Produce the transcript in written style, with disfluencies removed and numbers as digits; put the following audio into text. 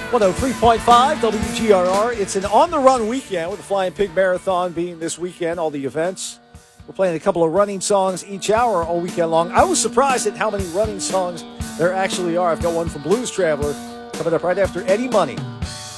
103.5 WGRR. It's an on-the-run weekend with the Flying Pig Marathon being this weekend, all the events. We're playing a couple of running songs each hour all weekend long. I was surprised at how many running songs there actually are. I've got one from Blues Traveler coming up right after Eddie Money.